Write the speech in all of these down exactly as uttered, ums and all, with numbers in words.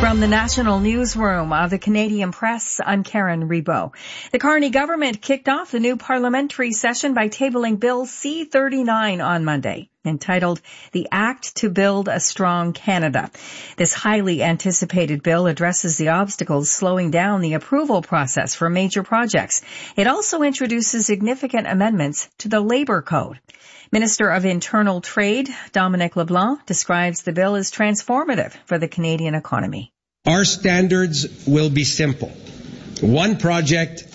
From the National Newsroom of the Canadian Press, I'm Karen Rebo. The Carney government kicked off the new parliamentary session by tabling Bill C thirty-nine on Monday, entitled The Act to Build a Strong Canada. This highly anticipated bill addresses the obstacles slowing down the approval process for major projects. It also introduces significant amendments to the Labour Code. Minister of Internal Trade, Dominic LeBlanc, describes the bill as transformative for the Canadian economy. Our standards will be simple. One project,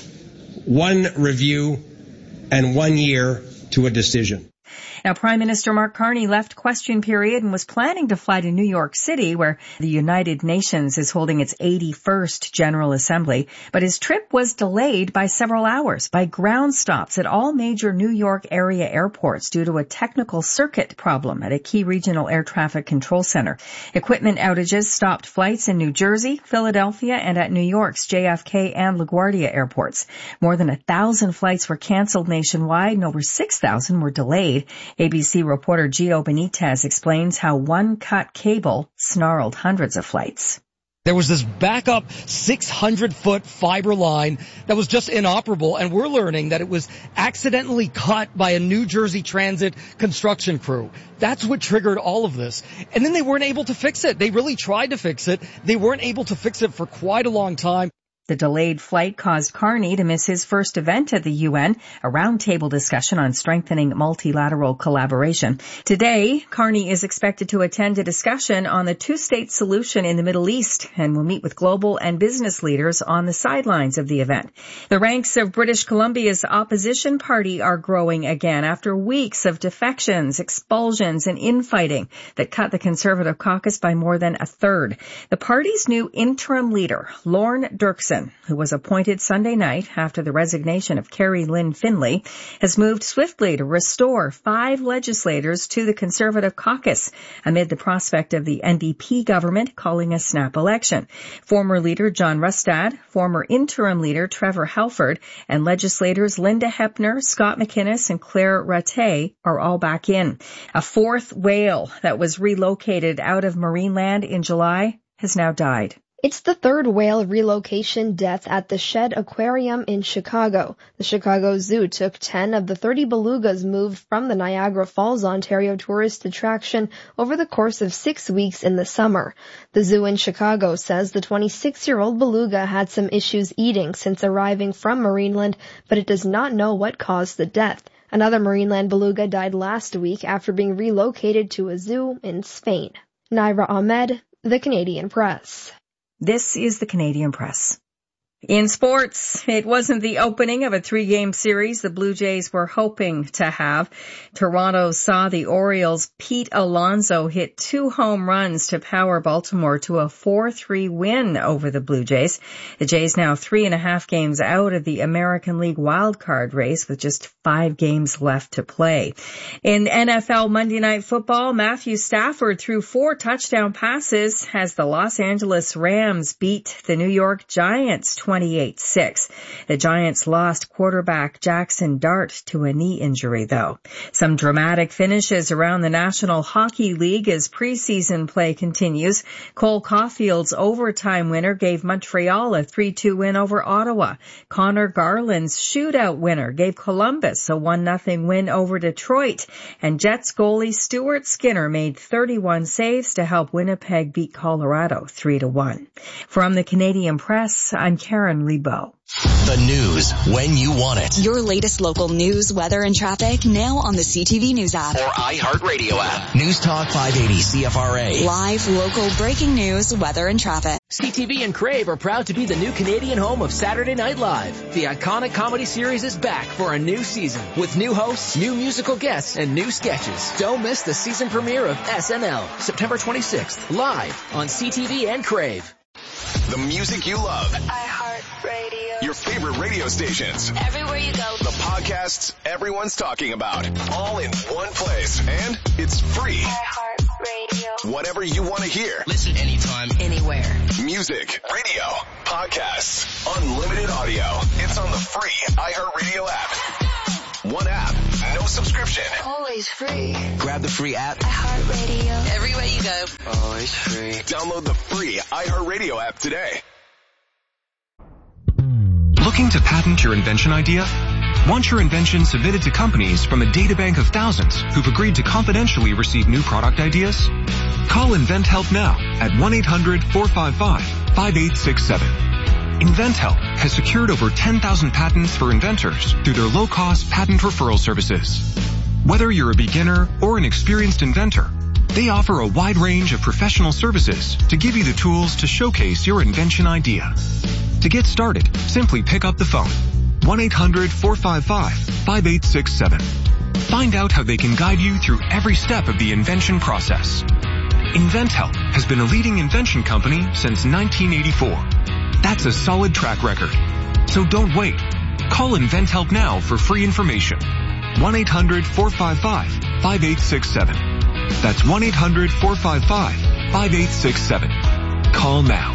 one review, and one year to a decision. Now, Prime Minister Mark Carney left question period and was planning to fly to New York City, where the United Nations is holding its eighty-first General Assembly. But his trip was delayed by several hours by ground stops at all major New York area airports due to a technical circuit problem at a key regional air traffic control center. Equipment outages stopped flights in New Jersey, Philadelphia, and at New York's J F K and LaGuardia airports. More than a thousand flights were canceled nationwide and over six thousand were delayed. A B C reporter Gio Benitez explains how one cut cable snarled hundreds of flights. There was this backup six hundred foot fiber line that was just inoperable, and we're learning that it was accidentally cut by a New Jersey Transit construction crew. That's what triggered all of this. And then they weren't able to fix it. They really tried to fix it. They weren't able to fix it for quite a long time. The delayed flight caused Carney to miss his first event at the U N, a roundtable discussion on strengthening multilateral collaboration. Today, Carney is expected to attend a discussion on the two-state solution in the Middle East and will meet with global and business leaders on the sidelines of the event. The ranks of British Columbia's opposition party are growing again after weeks of defections, expulsions, and infighting that cut the Conservative caucus by more than a third. The party's new interim leader, Lorne Dirksen, who was appointed Sunday night after the resignation of Carrie Lynn Finlay, has moved swiftly to restore five legislators to the Conservative caucus amid the prospect of the N D P government calling a snap election. Former leader John Rustad, former interim leader Trevor Halford, and legislators Linda Hepner, Scott McInnes, and Claire Rattay are all back in. A fourth whale that was relocated out of Marineland in July has now died. It's the third whale relocation death at the Shedd Aquarium in Chicago. The Chicago Zoo took ten of the thirty belugas moved from the Niagara Falls, Ontario tourist attraction over the course of six weeks in the summer. The zoo in Chicago says the twenty-six-year-old beluga had some issues eating since arriving from Marineland, but it does not know what caused the death. Another Marineland beluga died last week after being relocated to a zoo in Spain. Naira Ahmed, The Canadian Press. This is the Canadian Press. In sports, it wasn't the opening of a three-game series the Blue Jays were hoping to have. Toronto saw the Orioles' Pete Alonso hit two home runs to power Baltimore to a four three win over the Blue Jays. The Jays now three and a half games out of the American League wildcard race with just five games left to play. In N F L Monday Night Football, Matthew Stafford threw four touchdown passes as the Los Angeles Rams beat the New York Giants twenty-eight six. The Giants lost quarterback Jackson Dart to a knee injury, though. Some dramatic finishes around the National Hockey League as preseason play continues. Cole Caulfield's overtime winner gave Montreal a three two win over Ottawa. Connor Garland's shootout winner gave Columbus a one nothing win over Detroit. And Jets goalie Stuart Skinner made thirty-one saves to help Winnipeg beat Colorado three to one. From the Canadian Press, I'm Karen Rebo. The news when you want it. Your latest local news, weather, and traffic now on the C T V News app. Or iHeartRadio app. News Talk five eighty C F R A. Live, local, breaking news, weather, and traffic. C T V and Crave are proud to be the new Canadian home of Saturday Night Live. The iconic comedy series is back for a new season with new hosts, new musical guests, and new sketches. Don't miss the season premiere of S N L, September twenty-sixth, live on C T V and Crave. The music you love. iHeartRadio. Your favorite radio stations. Everywhere you go. The podcasts everyone's talking about. All in one place. And it's free. iHeartRadio. Whatever you want to hear. Listen anytime, anywhere. Music, radio, podcasts, unlimited audio. It's on the free iHeartRadio app. One app, no subscription. Always free. Grab the free app. iHeartRadio. Everywhere you go. Always free. Download the free iHeartRadio app today. Looking to patent your invention idea? Want your invention submitted to companies from a databank of thousands who've agreed to confidentially receive new product ideas? Call InventHelp now at one eight hundred four five five five eight six seven. InventHelp has secured over ten thousand patents for inventors through their low-cost patent referral services. Whether you're a beginner or an experienced inventor, they offer a wide range of professional services to give you the tools to showcase your invention idea. To get started, simply pick up the phone. one eight hundred four five five five eight six seven. Find out how they can guide you through every step of the invention process. InventHelp has been a leading invention company since nineteen eighty-four. That's a solid track record. So don't wait. Call InventHelp now for free information. one eight hundred four five five five eight six seven. That's one eight hundred four five five five eight six seven. Call now.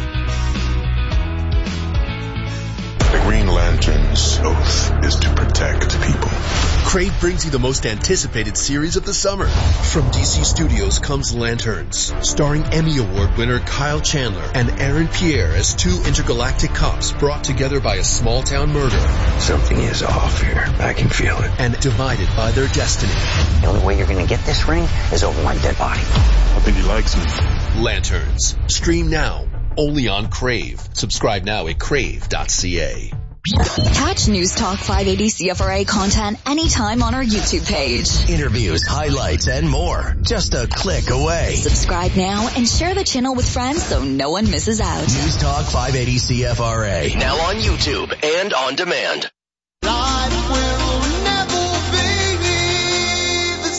The Green Lantern's oath is to protect people. Crave brings you the most anticipated series of the summer. From D C Studios comes Lanterns, starring Emmy Award winner Kyle Chandler and Aaron Pierre as two intergalactic cops brought together by a small-town murder. Something is off here. I can feel it. And divided by their destiny. The only way you're going to get this ring is over my dead body. I think he likes me. Lanterns. Stream now. Only on Crave. Subscribe now at crave dot c a. Catch News Talk five eighty C F R A content anytime on our YouTube page. Interviews, highlights, and more. Just a click away. Subscribe now and share the channel with friends so no one misses out. News Talk five eighty C F R A. Now on YouTube and on demand. Life will never be the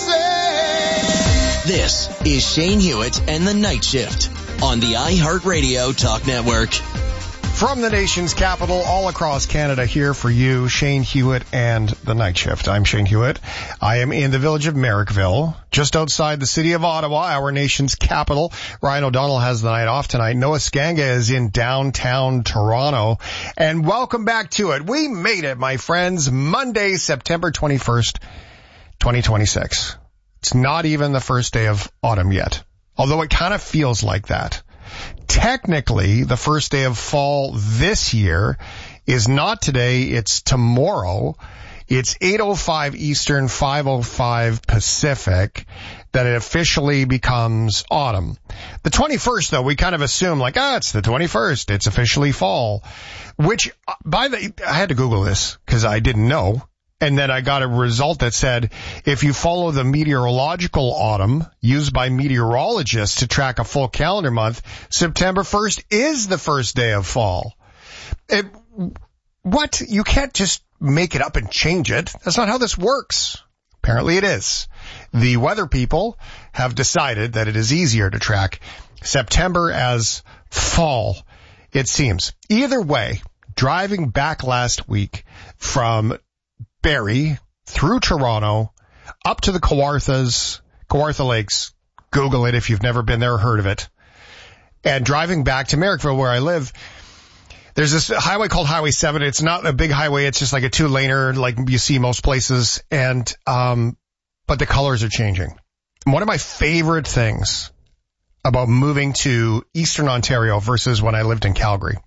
same. This is Shane Hewitt and the Night Shift on the iHeartRadio Talk Network. From the nation's capital, all across Canada, here for you, Shane Hewitt and the Night Shift. I'm Shane Hewitt. I am in the village of Merrickville, just outside the city of Ottawa, our nation's capital. Ryan O'Donnell has the night off tonight. Noah Skanga is in downtown Toronto. And welcome back to it. We made it, my friends. Monday, September twenty-first, twenty twenty-six. It's not even the first day of autumn yet, although it kind of feels like that. Technically, the first day of fall this year is not today, it's tomorrow. It's eight oh five Eastern, five oh five Pacific that it officially becomes autumn. The twenty-first, though, we kind of assume like, ah, it's the twenty-first, it's officially fall, which by the, I had to Google this because I didn't know. And then I got a result that said, if you follow the meteorological autumn used by meteorologists to track a full calendar month, September first is the first day of fall. It, what? You can't just make it up and change it. That's not how this works. Apparently it is. The weather people have decided that it is easier to track September as fall, it seems. Either way, driving back last week from Barrie through Toronto up to the Kawarthas, Kawartha Lakes. Google it if you've never been there or heard of it. And driving back to Merrickville, where I live, there's this highway called Highway seven. It's not a big highway. It's just like a two-laner like you see most places. And, um, but the colors are changing. One of my favorite things about moving to Eastern Ontario versus when I lived in Calgary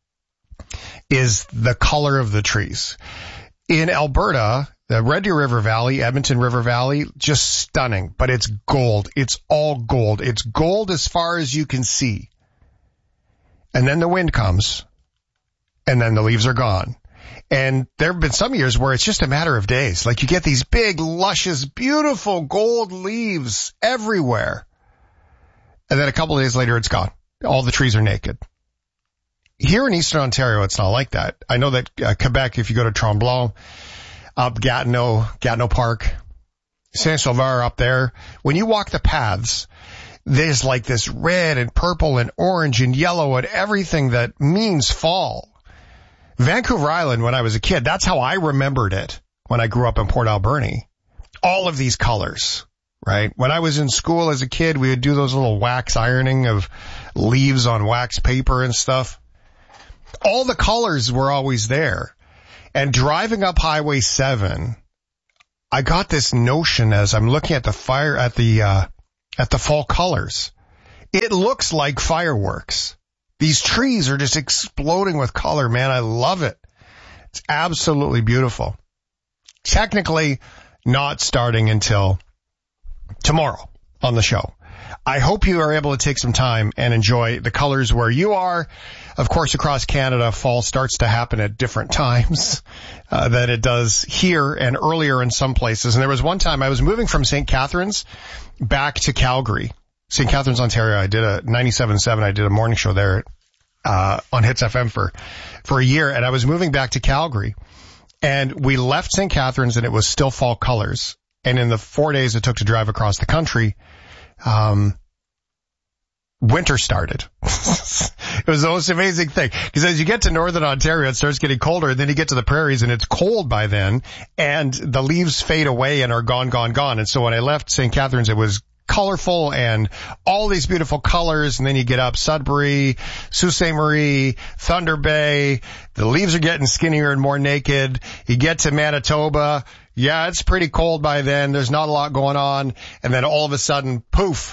is the color of the trees. In Alberta, the Red Deer River Valley, Edmonton River Valley, just stunning, but it's gold. It's all gold. It's gold as far as you can see. And then the wind comes, and then the leaves are gone. And there have been some years where it's just a matter of days. Like you get these big, luscious, beautiful gold leaves everywhere. And then a couple of days later, it's gone. All the trees are naked. Here in Eastern Ontario, it's not like that. I know that uh, Quebec, if you go to Tremblant, up Gatineau, Gatineau Park, Saint-Sauveur up there, when you walk the paths, there's like this red and purple and orange and yellow and everything that means fall. Vancouver Island, when I was a kid, that's how I remembered it when I grew up in Port Alberni. All of these colors, right? When I was in school as a kid, we would do those little wax ironing of leaves on wax paper and stuff. All the colors were always there. And driving up Highway seven, I got this notion as I'm looking at the fire, at the, uh, at the fall colors. It looks like fireworks. These trees are just exploding with color, man. I love it. It's absolutely beautiful. Technically not starting until tomorrow on the show. I hope you are able to take some time and enjoy the colors where you are. Of course, across Canada, fall starts to happen at different times uh, than it does here and earlier in some places. And there was one time I was moving from Saint Catharines back to Calgary, Saint Catharines, Ontario. I did a ninety-seven point seven. I did a morning show there uh on Hits F M for for a year, and I was moving back to Calgary. And we left Saint Catharines, and it was still fall colors. And in the four days it took to drive across the country, um, winter started. It was the most amazing thing. Because as you get to northern Ontario, it starts getting colder, and then you get to the prairies, and it's cold by then, and the leaves fade away and are gone, gone, gone. And so when I left Saint Catharines, it was colorful and all these beautiful colors. And then you get up Sudbury, Sault Ste. Marie, Thunder Bay. The leaves are getting skinnier and more naked. You get to Manitoba. Yeah, it's pretty cold by then. There's not a lot going on. And then all of a sudden, poof.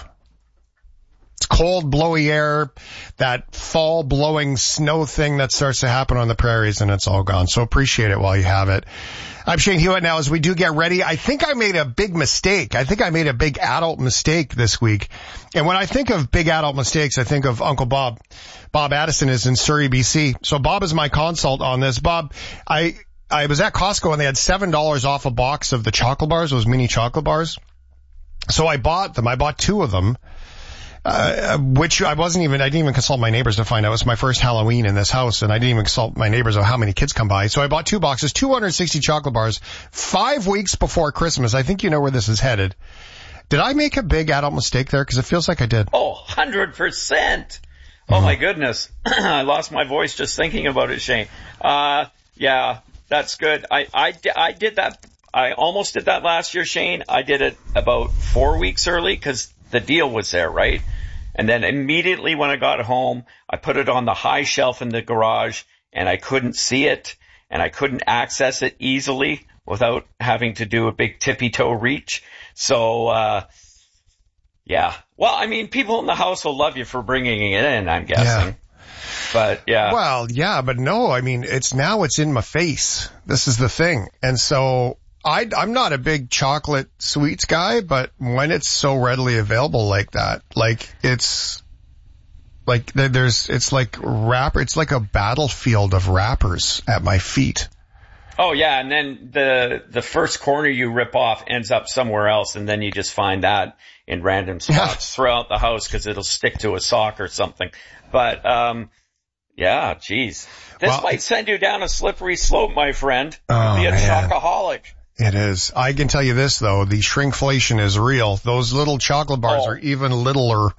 It's cold, blowy air, that fall blowing snow thing that starts to happen on the prairies, and it's all gone. So appreciate it while you have it. I'm Shane Hewitt. Now, as we do get ready, I think I made a big mistake. I think I made a big adult mistake this week. And when I think of big adult mistakes, I think of Uncle Bob. Bob Addison is in Surrey, B C. So Bob is my consult on this. Bob, I I was at Costco, and they had seven dollars off a box of the chocolate bars, those mini chocolate bars. So I bought them. I bought two of them. Uh, which I wasn't even, I didn't even consult my neighbors to find out. It was my first Halloween in this house, and I didn't even consult my neighbors on how many kids come by. So I bought two boxes, two hundred sixty chocolate bars, five weeks before Christmas. I think you know where this is headed. Did I make a big adult mistake there? Because it feels like I did. Oh, one hundred percent. Oh, mm-hmm. My goodness. I lost my voice just thinking about it, Shane. Uh, yeah, that's good. I, I, I did that. I almost did that last year, Shane. I did it about four weeks early because the deal was there, right? And then immediately when I got home, I put it on the high shelf in the garage, and I couldn't see it, and I couldn't access it easily without having to do a big tippy-toe reach. So, uh, yeah. Well, I mean, people in the house will love you for bringing it in, I'm guessing. Yeah. But, yeah. Well, yeah, but no, I mean, it's now it's in my face. This is the thing. And so I, I'm not a big chocolate sweets guy, but when it's so readily available like that, like it's like there's, it's like wrapper, it's like a battlefield of wrappers at my feet. Oh yeah. And then the, the first corner you rip off ends up somewhere else. And then you just find that in random spots yeah. throughout the house because it'll stick to a sock or something. But, um, yeah, geez. This well, might send you down a slippery slope, my friend. Oh, You'll be a man. chocoholic. It is. I can tell you this, though. The shrinkflation is real. Those little chocolate bars oh. are even littler.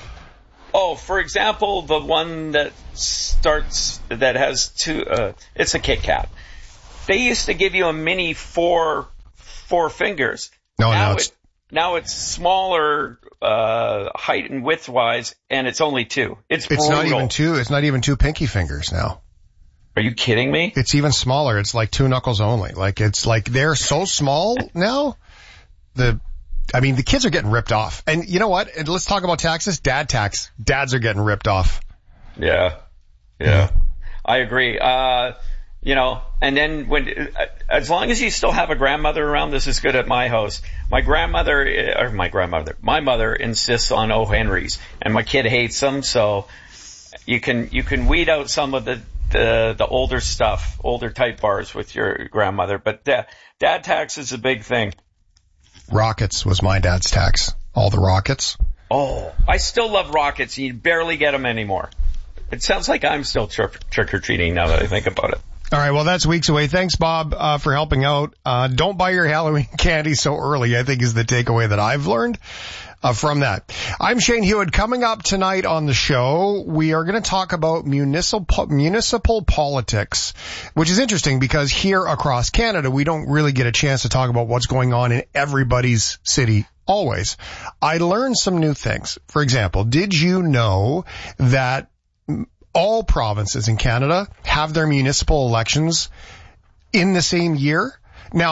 Oh, for example, the one that starts, that has two, uh, it's a Kit Kat. They used to give you a mini four, four fingers. No, now no, it's... It, now it's smaller, uh, height and width-wise, and it's only two. It's brutal. It's not even two, it's not even two pinky fingers now. Are you kidding me? It's even smaller. It's like two knuckles only. Like, it's like, they're so small now. The, I mean, the kids are getting ripped off. And you know what? And let's talk about taxes. Dad tax. Dads are getting ripped off. Yeah. Yeah. yeah. I agree. Uh, you know, and then when, as long as you still have a grandmother around, this is good at my house. My grandmother, or my grandmother, my mother insists on O. Henry's, and my kid hates them, so you can, you can weed out some of the, the, the older stuff, older type bars with your grandmother, but dad, dad tax is a big thing. Rockets was my dad's tax. All the Rockets. Oh, I still love Rockets. You barely get them anymore. It sounds like I'm still trick, trick-or-treating now that I think about it. All right, well, that's weeks away. Thanks, Bob, uh, for helping out. Uh, don't buy your Halloween candy so early, I think is the takeaway that I've learned uh, from that. I'm Shane Hewitt. Coming up tonight on the show, we are going to talk about municipal municipal politics, which is interesting because here across Canada, we don't really get a chance to talk about what's going on in everybody's city always. I learned some new things. For example, did you know that all provinces in Canada have their municipal elections in the same year? Now,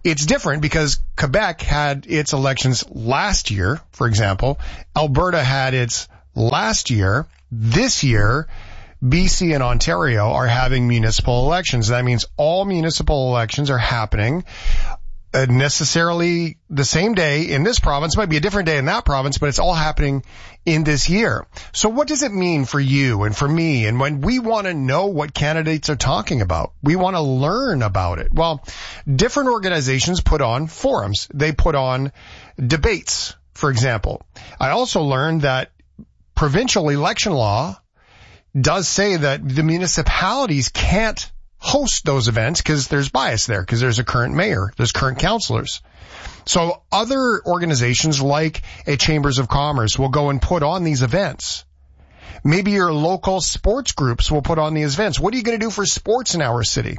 it's different because Quebec had its elections last year, for example. Alberta had its last year. This year, B C and Ontario are having municipal elections. That means all municipal elections are happening uh, necessarily the same day in this province. It might be a different day in that province, but it's all happening in this year. So what does it mean for you and for me? And when we want to know what candidates are talking about, we want to learn about it. Well, different organizations put on forums. They put on debates, for example. I also learned that provincial election law does say that the municipalities can't host those events because there's bias there, because there's a current mayor, there's current councillors. So other organizations like a Chambers of Commerce will go and put on these events. Maybe your local sports groups will put on these events. What are you going to do for sports in our city?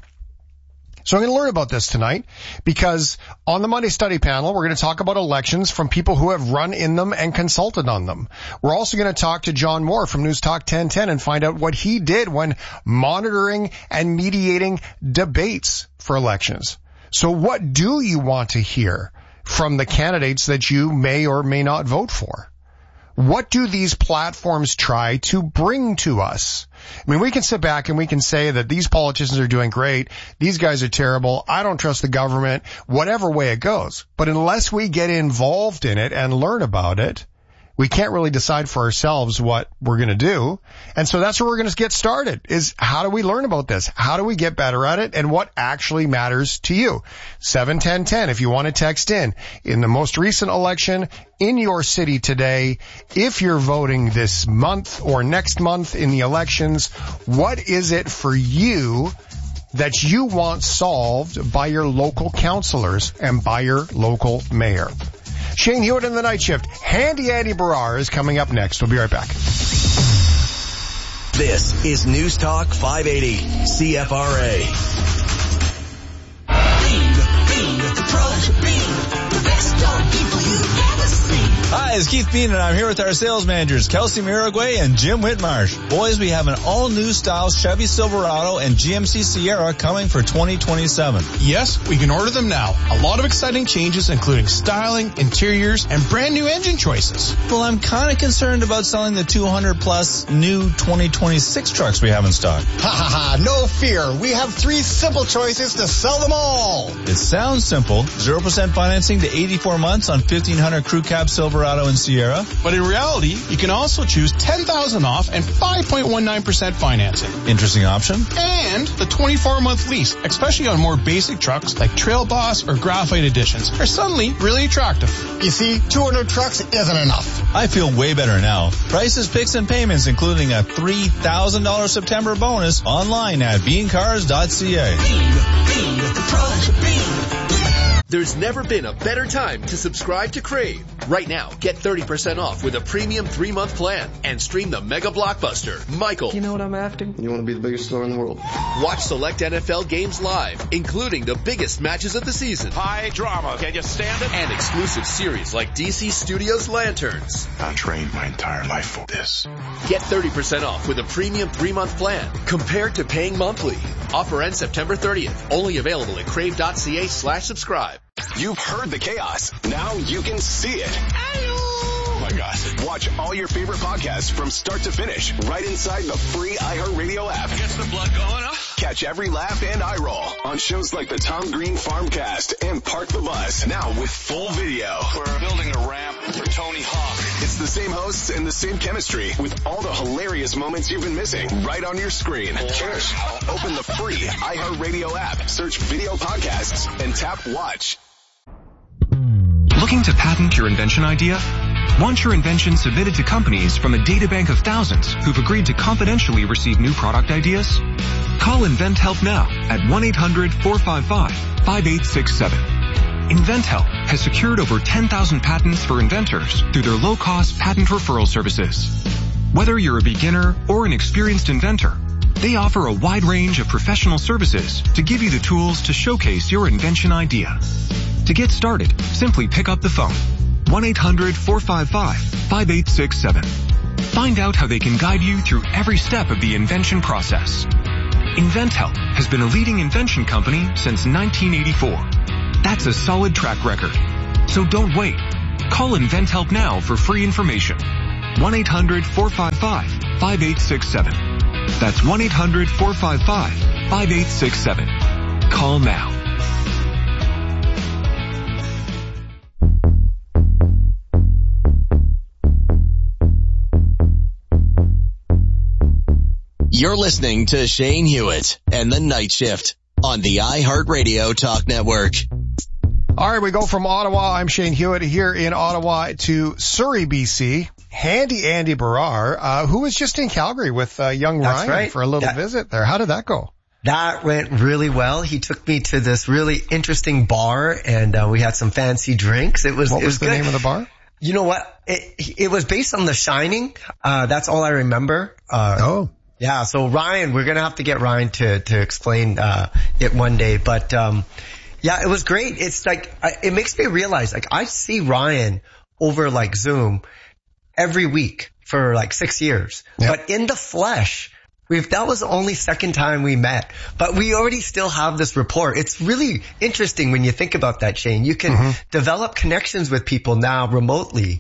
So I'm going to learn about this tonight because on the Monday Study Panel, we're going to talk about elections from people who have run in them and consulted on them. We're also going to talk to John Moore from News Talk ten ten and find out what he did when monitoring and mediating debates for elections. So what do you want to hear from the candidates that you may or may not vote for? What do these platforms try to bring to us? I mean, we can sit back and we can say that these politicians are doing great. These guys are terrible. I don't trust the government, whatever way it goes. But unless we get involved in it and learn about it, we can't really decide for ourselves what we're going to do. And so that's where we're going to get started, is how do we learn about this? How do we get better at it? And what actually matters to you? seven ten ten if you want to text in. In the most recent election in your city today, if you're voting this month or next month in the elections, what is it for you that you want solved by your local councillors and by your local mayor? Shane Hewitt in the Night Shift. Handy Andy Barrar is coming up next. We'll be right back. This is News Talk five eighty C F R A. Bean, Bean, the pro, Bean, the best dog people you've ever seen. Hi, it's Keith Bean, and I'm here with our sales managers, Kelsey Miragway and Jim Whitmarsh. Boys, we have an all-new style Chevy Silverado and G M C Sierra coming for twenty twenty-seven. Yes, we can order them now. A lot of exciting changes, including styling, interiors, and brand new engine choices. Well, I'm kind of concerned about selling the two hundred plus new twenty twenty-six trucks we have in stock. Ha ha ha, no fear. We have three simple choices to sell them all. It sounds simple. zero percent financing to eighty-four months on fifteen hundred Crew Cab Silverado and Sierra. But in reality, you can also choose ten thousand dollars off and five point one nine percent financing. Interesting option. And the twenty-four month lease, especially on more basic trucks like Trail Boss or Graphite Editions, are suddenly really attractive. You see, two hundred trucks isn't enough. I feel way better now. Prices, picks, and payments, including a three thousand dollars September bonus, online at bean cars dot c a. Bean, Bean, the pro, Bean. There's never been a better time to subscribe to Crave. Right now, get thirty percent off with a premium three-month plan and stream the mega blockbuster, Michael. You know what I'm after? You want to be the biggest star in the world. Watch select N F L games live, including the biggest matches of the season. High drama. Can you stand it? And exclusive series like D C Studios Lanterns. I trained my entire life for this. Get thirty percent off with a premium three-month plan compared to paying monthly. Offer ends September thirtieth. Only available at crave dot c a slash subscribe. You've heard the chaos. Now you can see it. Oh my God. Watch all your favorite podcasts from start to finish right inside the free iHeartRadio app. Gets the blood going, huh? Catch every laugh and eye roll on shows like the Tom Green Farmcast and Park the Bus. Now with full video. We're building a ramp for Tony Hawk. It's the same hosts and the same chemistry with all the hilarious moments you've been missing right on your screen. Cheers. Open the free iHeartRadio app, search video podcasts, and tap watch. Looking to patent your invention idea? Want your invention submitted to companies from a databank of thousands who've agreed to confidentially receive new product ideas? Call InventHelp now at one eight hundred four five five five eight six seven. InventHelp has secured over ten thousand patents for inventors through their low-cost patent referral services. Whether you're a beginner or an experienced inventor, they offer a wide range of professional services to give you the tools to showcase your invention idea. To get started, simply pick up the phone. one eight hundred four five five five eight six seven. Find out how they can guide you through every step of the invention process. InventHelp has been a leading invention company since nineteen eighty-four. That's a solid track record. So don't wait. Call InventHelp now for free information. one eight hundred four five five five eight six seven. That's one eight hundred four five five five eight six seven. Call now. You're listening to Shane Hewitt and the Night Shift on the iHeartRadio Talk Network. All right, we go from Ottawa. I'm Shane Hewitt here in Ottawa to Surrey, B C. Handy Andy Barrar, uh, who was just in Calgary with uh, young That's Ryan right. for a little that, visit there. How did that go? That went really well. He took me to this really interesting bar, and uh, we had some fancy drinks. It was What it was was the good. name of the bar? You know what? It, it was based on The Shining. Uh, that's all I remember. Uh, oh. Yeah, so Ryan, we're going to have to get Ryan to, to explain, uh, it one day. But, um, yeah, it was great. It's like, I, it makes me realize, like, I see Ryan over like Zoom every week for like six years. Yep. But in the flesh, we've, that was the only second time we met, but we already still have this rapport. It's really interesting when you think about that, Shane. You can mm-hmm. develop connections with people now remotely,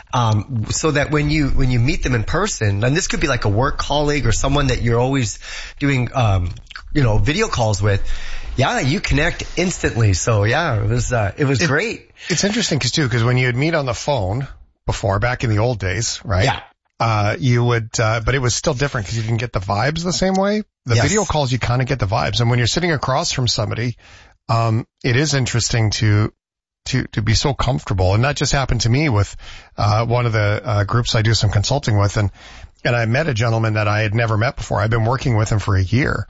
um, so that when you, when you meet them in person, and this could be like a work colleague or someone that you're always doing, um, you know, video calls with. Yeah, you connect instantly. So yeah, it was, uh, it was it, great. It's interesting cause too, cause when you'd meet on the phone before, back in the old days, right? Yeah. Uh, you would, uh, but it was still different because you didn't get the vibes the same way. The yes. video calls, you kind of get the vibes. And when you're sitting across from somebody, um, it is interesting to, to, to be so comfortable. And that just happened to me with, uh, one of the, uh, groups I do some consulting with. And, and I met a gentleman that I had never met before. I've been working with him for a year.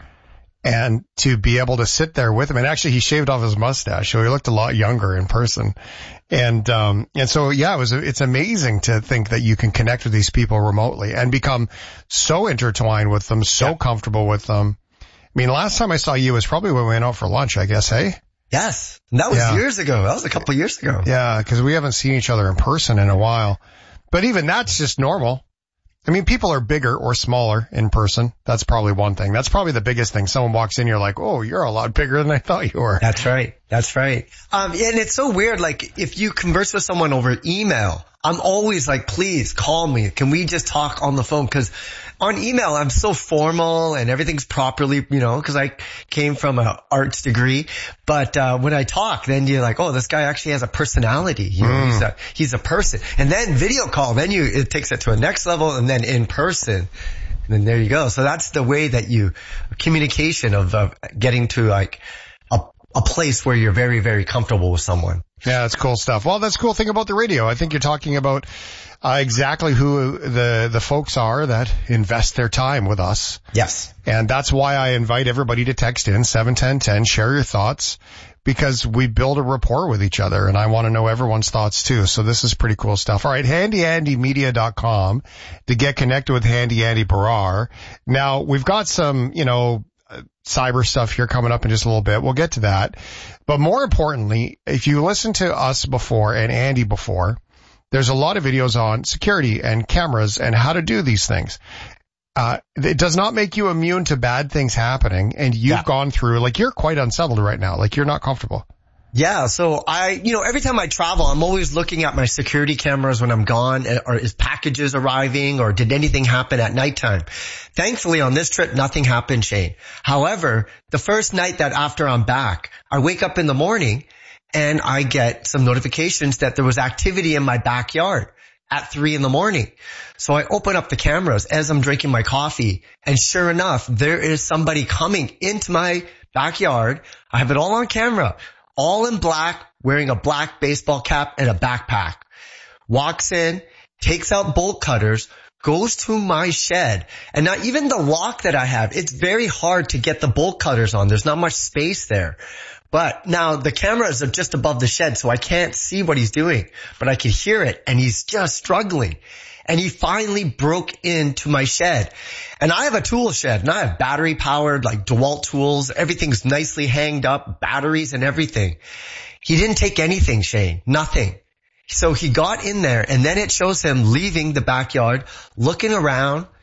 And to be able to sit there with him, and actually he shaved off his mustache, so he looked a lot younger in person. And, um, and so yeah, it was, it's amazing to think that you can connect with these people remotely and become so intertwined with them, so yeah. comfortable with them. I mean, last time I saw you was probably when we went out for lunch, I guess, hey? Yes. And that was yeah. years ago. That was a couple of years ago. Yeah, cause we haven't seen each other in person in a while. But even that's just normal. I mean, people are bigger or smaller in person. That's probably one thing. That's probably the biggest thing. Someone walks in, you're like, oh, you're a lot bigger than I thought you were. That's right. That's right. Um, and it's so weird. Like, if you converse with someone over email, I'm always like, please call me. Can we just talk on the phone? Cause on email, I'm so formal and everything's properly, you know, cause I came from an arts degree. But, uh, when I talk, then you're like, oh, this guy actually has a personality. You know, mm. he's a, he's a person. And then video call, then you, it takes it to a next level, and then in person. And then there you go. So that's the way that you, communication of, of getting to like a, a place where you're very, very comfortable with someone. Yeah, that's cool stuff. Well, that's the cool thing about the radio. I think you're talking about uh, exactly who the the folks are that invest their time with us. Yes. And that's why I invite everybody to text in seven ten ten, share your thoughts, because we build a rapport with each other, and I want to know everyone's thoughts too. So this is pretty cool stuff. All right, handy andy media dot com to get connected with Handy Andy Barrar. Now, we've got some, you know, cyber stuff here coming up in just a little bit. We'll get to that. But more importantly, if you listen to us before and Andy before, there's a lot of videos on security and cameras and how to do these things. Uh, it does not make you immune to bad things happening. And you've yeah. gone through, like, you're quite unsettled right now. Like, you're not comfortable. Yeah, so I, you know, every time I travel, I'm always looking at my security cameras when I'm gone, or is packages arriving, or did anything happen at nighttime? Thankfully, on this trip, nothing happened, Shane. However, the first night that after I'm back, I wake up in the morning and I get some notifications that there was activity in my backyard at three in the morning. So I open up the cameras as I'm drinking my coffee, and sure enough, there is somebody coming into my backyard. I have it all on camera. All in black, wearing a black baseball cap and a backpack. Walks in, takes out bolt cutters, goes to my shed. And now even the lock that I have, it's very hard to get the bolt cutters on. There's not much space there. But now the cameras are just above the shed, so I can't see what he's doing. But I can hear it, and he's just struggling. And he finally broke into my shed. And I have a tool shed, and I have battery powered, like DeWalt tools. Everything's nicely hanged up, batteries and everything. He didn't take anything, Shane. Nothing. So he got in there, and then it shows him leaving the backyard, looking around,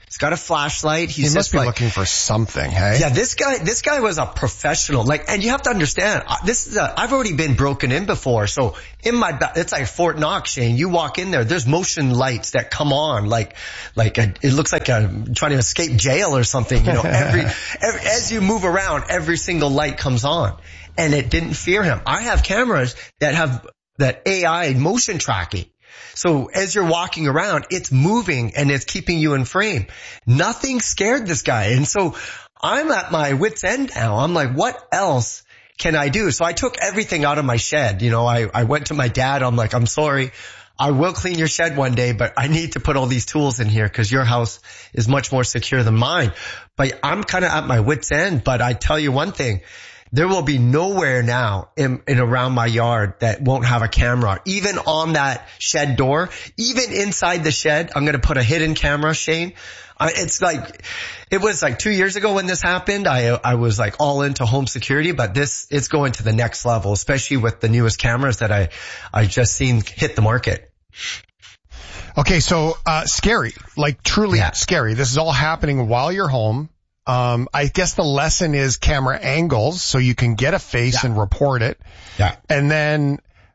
He's got a flashlight. He's he must just be like, looking for something, hey? Yeah, this guy, this guy was a professional. Like, and you have to understand, this is a, I've already been broken in before. So in my, it's like Fort Knox, Shane. You walk in there, there's motion lights that come on, like, like a, it looks like a, trying to escape jail or something. You know, every, every, as you move around, every single light comes on. And it didn't fear him. I have cameras that have that A I motion tracking. So as you're walking around, it's moving and it's keeping you in frame. Nothing scared this guy. And so I'm at my wit's end now. I'm like, what else can I do? So I took everything out of my shed. You know, I, I went to my dad. I'm like, I'm sorry. I will clean your shed one day, but I need to put all these tools in here because your house is much more secure than mine. But I'm kind of at my wit's end. But I tell you one thing. There will be nowhere now in, in around my yard that won't have a camera. Even on that shed door, even inside the shed, I'm going to put a hidden camera, Shane. Uh, it's like, it was like two years ago when this happened. I, I was like all into home security, but this, it's going to the next level, especially with the newest cameras that I, I just seen hit the market. Okay. So, uh, scary, like truly yeah. scary. This is all happening while you're home. Um, I guess the lesson is camera angles so you can get a face yeah. and report it. Yeah. And then,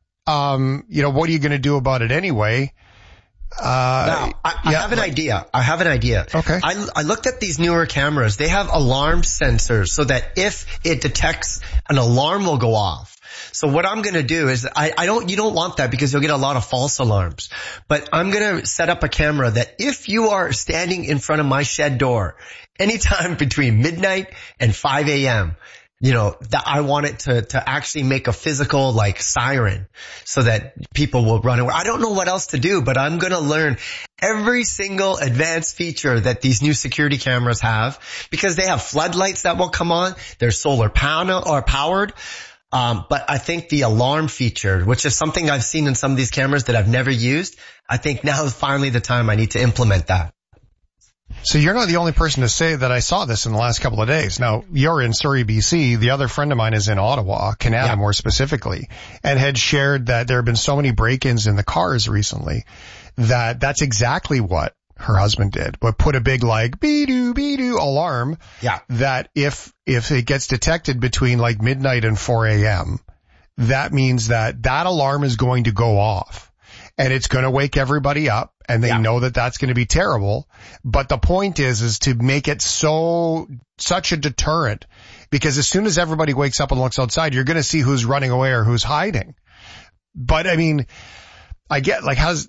um, you know, what are you going to do about it anyway? Uh, now, I, I yeah, have an like, idea. I have an idea. Okay. I, I looked at these newer cameras. They have alarm sensors so that if it detects, an alarm will go off. So what I'm going to do is I, I don't, you don't want that because you'll get a lot of false alarms, but I'm going to set up a camera that if you are standing in front of my shed door anytime between midnight and five a.m., you know, that I want it to, to actually make a physical like siren so that people will run away. I don't know what else to do, but I'm going to learn every single advanced feature that these new security cameras have because they have floodlights that will come on. They're solar panel or powered. Um, but I think the alarm feature, which is something I've seen in some of these cameras that I've never used, I think now is finally the time I need to implement that. So you're not the only person to say that I saw this in the last couple of days. Now, you're in Surrey, B C. The other friend of mine is in Ottawa, Canada yeah. more specifically, and had shared that there have been so many break-ins in the cars recently that that's exactly what her husband did, but put a big like be-doo, be-doo alarm yeah. that if, if it gets detected between like midnight and four a.m., that means that that alarm is going to go off and it's going to wake everybody up and they yeah. know that that's going to be terrible. But the point is, is to make it so, such a deterrent because as soon as everybody wakes up and looks outside, you're going to see who's running away or who's hiding. But I mean, I get like how's,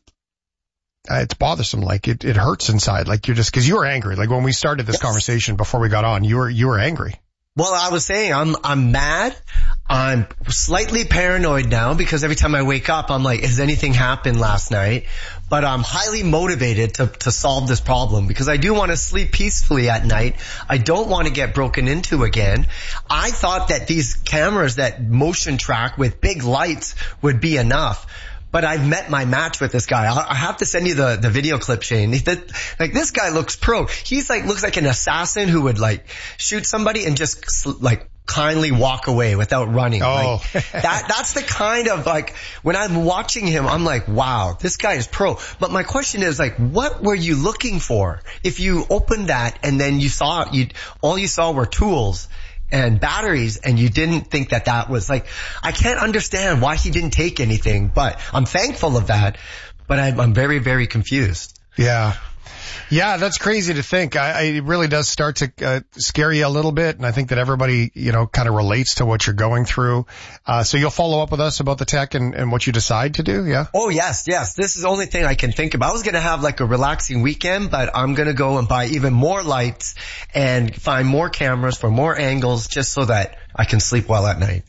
Uh, it's bothersome. Like it, it hurts inside. Like you're just, cause you were angry. Like when we started this yes. conversation before we got on, you were, you were angry. Well, I was saying I'm, I'm mad. I'm slightly paranoid now because every time I wake up, I'm like, has anything happened last night? But I'm highly motivated to, to solve this problem because I do want to sleep peacefully at night. I don't want to get broken into again. I thought that these cameras that motion track with big lights would be enough. But I've met my match with this guy. I have to send you the, the video clip, Shane. That, like this guy looks pro. He's like, looks like an assassin who would like shoot somebody and just like kindly walk away without running. Oh, like, that, that's the kind of like, when I'm watching him, I'm like, wow, this guy is pro. But my question is like, what were you looking for? If you opened that and then you saw, you, all you saw were tools and batteries and you didn't think that that was like, I can't understand why he didn't take anything, but I'm thankful of that, but I'm, I'm very, very confused. Yeah. Yeah, that's crazy to think. I, I it really does start to uh, scare you a little bit, and I think that everybody, you know, kind of relates to what you're going through. Uh, so you'll follow up with us about the tech and, and what you decide to do, yeah? Oh, yes, yes. This is the only thing I can think about. I was going to have like a relaxing weekend, but I'm going to go and buy even more lights and find more cameras for more angles just so that I can sleep well at night.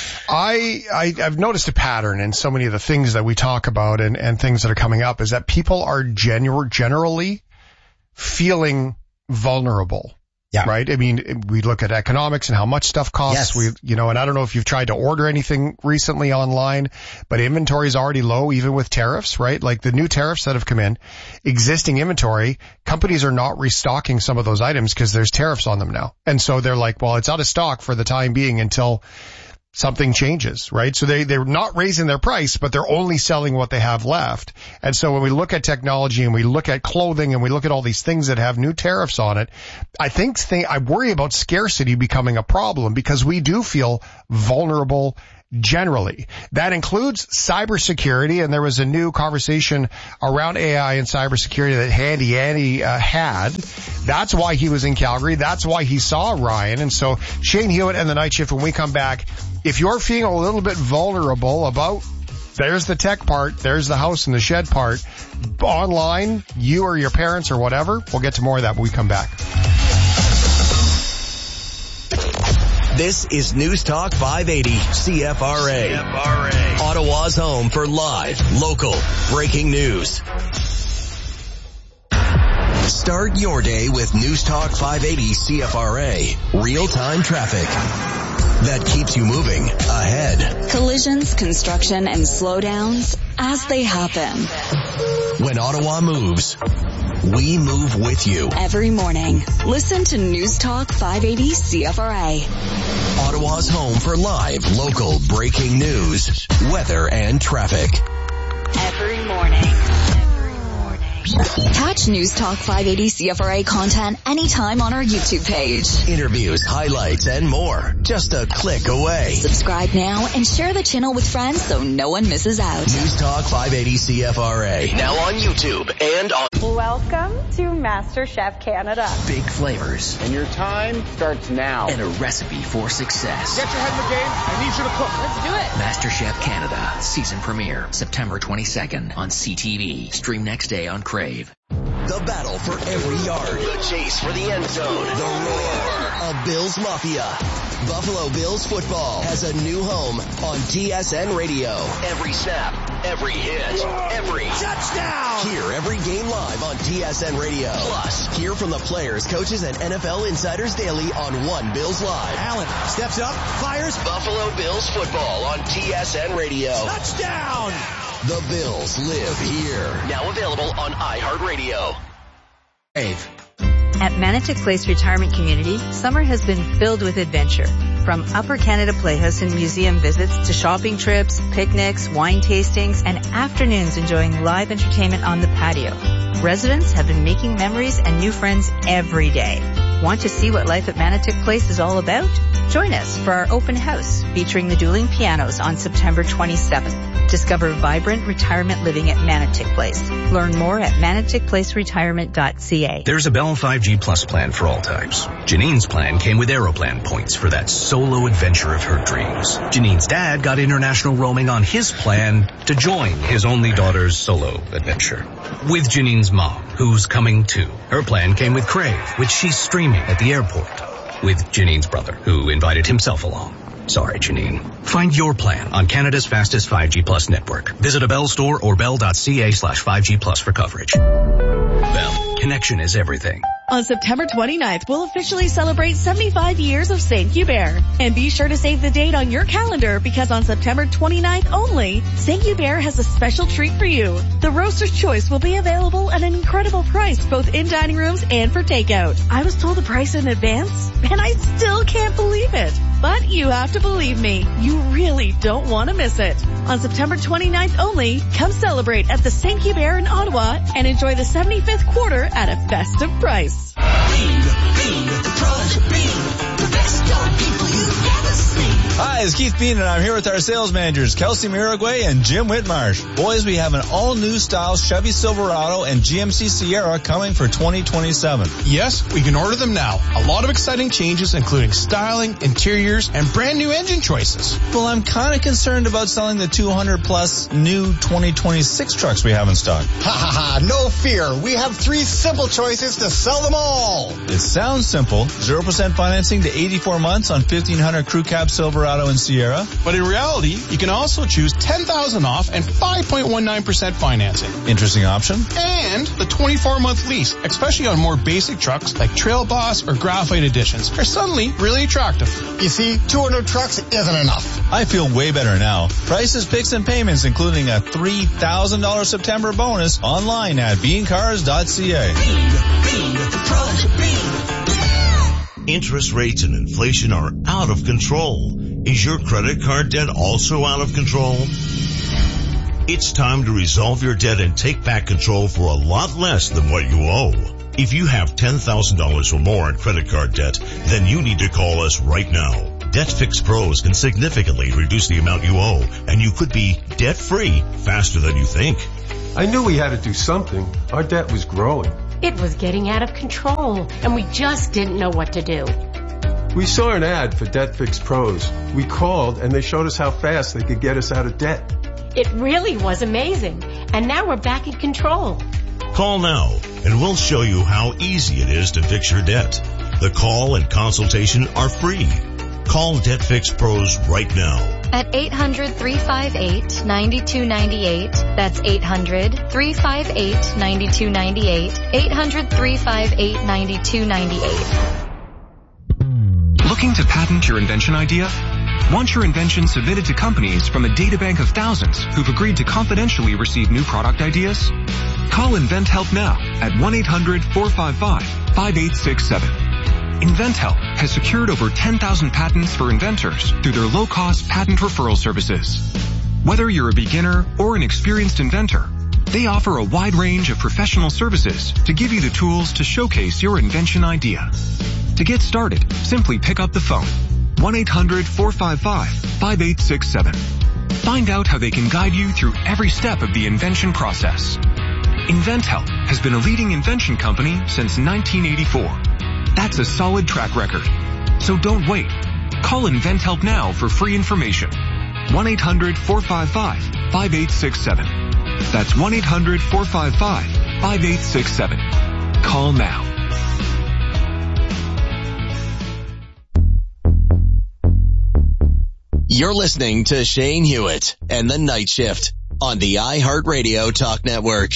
I, I, I've noticed a pattern in so many of the things that we talk about and, and things that are coming up is that people are genu- generally feeling vulnerable. Yeah. Right? I mean, we look at economics and how much stuff costs. Yes. We, you know, and I don't know if you've tried to order anything recently online, but inventory is already low even with tariffs, right? Like the new tariffs that have come in, existing inventory, companies are not restocking some of those items because there's tariffs on them now. And so they're like, well, it's out of stock for the time being until something changes, right? So they, they're not raising their price, but they're only selling what they have left. And so when we look at technology and we look at clothing and we look at all these things that have new tariffs on it, I think th- I worry about scarcity becoming a problem because we do feel vulnerable generally. That includes cybersecurity, and there was a new conversation around A I and cybersecurity that Handy Andy uh, had. That's why he was in Calgary. That's why he saw Ryan. And so Shane Hewitt and the Night Shift, when we come back, if you're feeling a little bit vulnerable about, there's the tech part, there's the house and the shed part, online, you or your parents or whatever, we'll get to more of that when we come back. This is News Talk five eighty C F R A. C F R A. Ottawa's home for live, local, breaking news. Start your day with News Talk five eighty C F R A. Real-time traffic that keeps you moving ahead. Collisions, construction, and slowdowns as they happen. When Ottawa moves, we move with you. Every morning, listen to News Talk five eighty C F R A. Ottawa's home for live, local, breaking news, weather, and traffic. Every morning. Catch News Talk five eighty C F R A content anytime on our YouTube page. Interviews, highlights, and more. Just a click away. Subscribe now and share the channel with friends so no one misses out. News Talk five eighty C F R A. Now on YouTube and on... Welcome to MasterChef Canada. Big flavors. And your time starts now. And a recipe for success. Get your head in the game. I need you to cook. Let's do it. MasterChef Canada. Season premiere. September twenty-second on C T V. Stream next day on Crave. The battle for every yard. The chase for the end zone. The roar of Bills Mafia. Buffalo Bills football has a new home on T S N Radio. Every snap, every hit, every touchdown. Hear every game live on T S N Radio. Plus, hear from the players, coaches, and N F L insiders daily on One Bills Live. Allen steps up, fires. Buffalo Bills football on T S N Radio. Touchdown. The Bills live here. Now available on iHeartRadio. Dave. At Manatic Place Retirement Community, summer has been filled with adventure. From Upper Canada Playhouse and museum visits to shopping trips, picnics, wine tastings, and afternoons enjoying live entertainment on the patio. Residents have been making memories and new friends every day. Want to see what life at Manatic Place is all about? Join us for our open house featuring the dueling pianos on September twenty-seventh. Discover vibrant retirement living at Manatic Place. Learn more at manatic place retirement dot c a. There's a Bell five G Plus plan for all types. Janine's plan came with Aeroplan points for that solo adventure of her dreams. Janine's dad got international roaming on his plan to join his only daughter's solo adventure. With Janine's mom, who's coming too. Her plan came with Crave, which she's streaming at the airport. With Janine's brother, who invited himself along. Sorry, Janine. Find your plan on Canada's fastest five G Plus network. Visit a Bell store or bell.ca slash 5G Plus for coverage. Bell, connection is everything. On September twenty-ninth, we'll officially celebrate seventy-five years of Saint Hubert. And be sure to save the date on your calendar because on September twenty-ninth only, Saint Hubert has a special treat for you. The Roaster's Choice will be available at an incredible price both in dining rooms and for takeout. I was told the price in advance, and I still can't believe it. But you have to believe me, you really don't want to miss it. On September twenty-ninth only, come celebrate at the Saint Hubert in Ottawa and enjoy the seventy-fifth quarter at a festive price. Bean, Bean, the pros, Bean, the best young people you've ever seen. Hi, it's Keith Bean, and I'm here with our sales managers, Kelsey Miragway and Jim Whitmarsh. Boys, we have an all-new style Chevy Silverado and G M C Sierra coming for twenty twenty-seven. Yes, we can order them now. A lot of exciting changes, including styling, interiors, and brand new engine choices. Well, I'm kind of concerned about selling the two hundred plus new twenty twenty-six trucks we have in stock. Ha ha ha, no fear. We have three simple choices to sell them all. It sounds simple. zero percent financing to eighty-four months on fifteen hundred Crew Cab Silverado and Sierra. But in reality, you can also choose ten thousand off and five point one nine percent financing. Interesting option. And the twenty-four month lease, especially on more basic trucks like Trail Boss or Graphite Editions, are suddenly really attractive. You see, two hundred trucks isn't enough. I feel way better now. Prices, picks, and payments, including a three thousand dollars September bonus, online at bean cars dot c a. Bean, Bean, the pros, Bean. Interest rates and inflation are out of control. Is your credit card debt also out of control? It's time to resolve your debt and take back control for a lot less than what you owe. If you have ten thousand dollars or more in credit card debt, then you need to call us right now. DebtFix Pros can significantly reduce the amount you owe, and you could be debt-free faster than you think. I knew we had to do something. Our debt was growing. It was getting out of control, and we just didn't know what to do. We saw an ad for DebtFix Pros. We called, and they showed us how fast they could get us out of debt. It really was amazing, and now we're back in control. Call now, and we'll show you how easy it is to fix your debt. The call and consultation are free. Call DebtFix Pros right now. At eight hundred, three five eight, nine two nine eight. That's eight hundred, three five eight, nine two nine eight. eight hundred, three five eight, nine two nine eight. Looking to patent your invention idea? Want your invention submitted to companies from a databank of thousands who've agreed to confidentially receive new product ideas? Call InventHelp now at one eight hundred, four five five, five eight six seven. InventHelp has secured over ten thousand patents for inventors through their low-cost patent referral services. Whether you're a beginner or an experienced inventor, they offer a wide range of professional services to give you the tools to showcase your invention idea. To get started, simply pick up the phone. one eight hundred, four five five, five eight six seven. Find out how they can guide you through every step of the invention process. InventHelp has been a leading invention company since nineteen eighty-four. That's a solid track record. So don't wait. Call InventHelp now for free information. one eight hundred, four five five, five eight six seven. That's one eight hundred, four five five, five eight six seven. Call now. You're listening to Shane Hewitt and the Night Shift on the iHeartRadio Talk Network.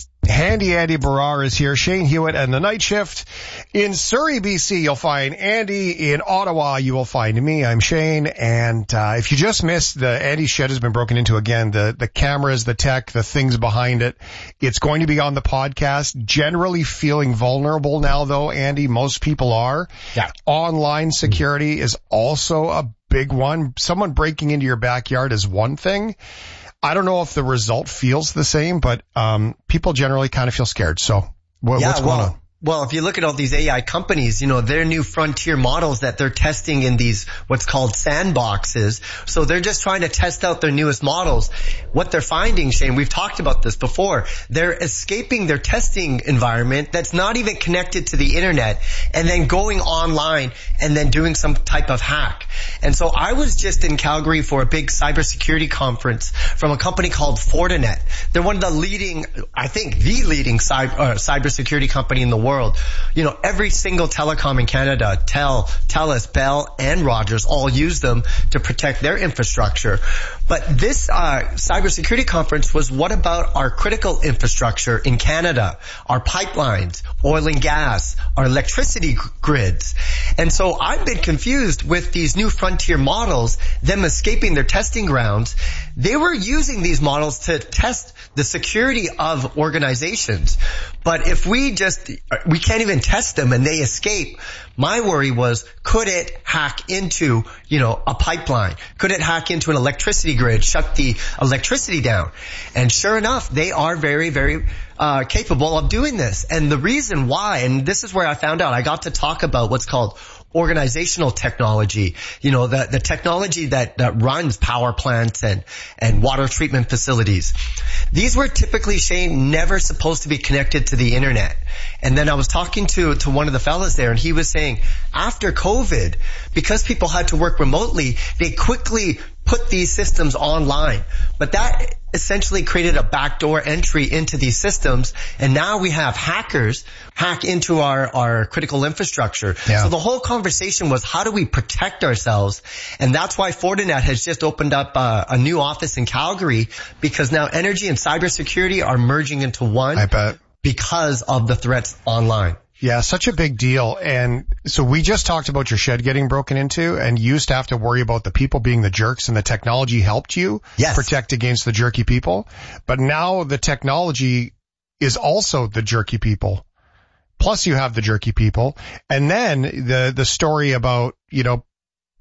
Handy Andy Barrar is here. Shane Hewitt and the Night Shift. In Surrey, B C, you'll find Andy. In Ottawa, you will find me. I'm Shane. And uh, if you just missed, the Andy's shed has been broken into again. The the cameras, the tech, the things behind it. It's going to be on the podcast. Generally feeling vulnerable now, though, Andy. Most people are. Yeah. Online security is also a big one. Someone breaking into your backyard is one thing. I don't know if the result feels the same, but um people generally kind of feel scared. So what, yeah, what's going well, on? Well, if you look at all these A I companies, you know, their new frontier models that they're testing in these what's called sandboxes. So they're just trying to test out their newest models. What they're finding, Shane, we've talked about this before, they're escaping their testing environment that's not even connected to the internet and then going online and then doing some type of hack. And so I was just in Calgary for a big cybersecurity conference from a company called Fortinet. They're one of the leading, I think the leading cyber, uh, cybersecurity company in the world. You know, every single telecom in Canada, Tel, Telus, Bell, and Rogers all use them to protect their infrastructure. But this uh cybersecurity conference was what about our critical infrastructure in Canada, our pipelines, oil and gas, our electricity grids. And so I've been confused with these new frontier models, them escaping their testing grounds. They were using these models to test the security of organizations. But if we just, we can't even test them and they escape, my worry was, could it hack into, you know, a pipeline? Could it hack into an electricity grid, shut the electricity down? And sure enough, they are very, very uh capable of doing this. And the reason why, and this is where I found out, I got to talk about what's called organizational technology, you know, the, the technology that, that runs power plants and, and water treatment facilities. These were typically, Shane, never supposed to be connected to the internet. And then I was talking to, to one of the fellas there, and he was saying after COVID, because people had to work remotely, they quickly put these systems online. But that essentially created a backdoor entry into these systems, and now we have hackers hack into our, our critical infrastructure. Yeah. So the whole conversation was, how do we protect ourselves? And that's why Fortinet has just opened up uh, a new office in Calgary, because now energy and cybersecurity are merging into one. I bet. Because of the threats online. Yeah, such a big deal. And so we just talked about your shed getting broken into, and you used to have to worry about the people being the jerks, and the technology helped you yes. protect against the jerky people. But now the technology is also the jerky people. Plus you have the jerky people. And then the, the story about, you know,